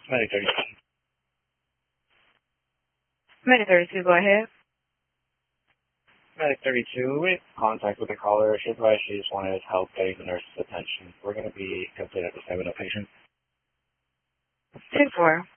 Medic 32. Medic 32, go ahead. Medic 32, we have contact with the caller. She advised she just wanted help getting the nurse's attention. We're going to be completed at the 7 patient. 2-4.